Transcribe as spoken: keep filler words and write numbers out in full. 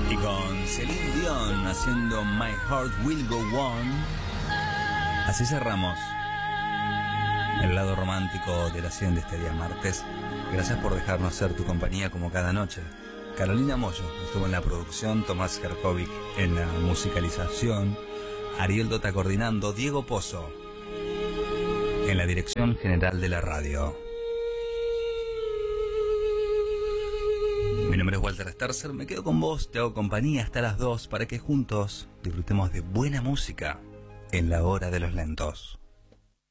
Y con Celine Dion haciendo My Heart Will Go On, así cerramos el lado romántico de la cien de este día martes. Gracias por dejarnos ser tu compañía como cada noche. Carolina Moyo estuvo en la producción, Tomás Kerkovic en la musicalización, Ariel Dota coordinando, Diego Pozo en la dirección general de la radio. Mi nombre es Walter Sterzer, me quedo con vos, te hago compañía hasta las dos para que juntos disfrutemos de buena música en la hora de los lentos.